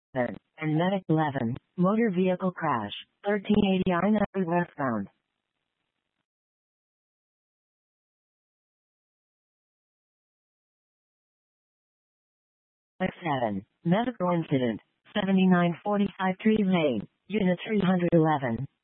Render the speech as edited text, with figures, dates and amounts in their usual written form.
and Medic 11, motor vehicle crash, 1380 I-90 westbound. X7, medical incident, 7945 Tree Lane, Unit 311.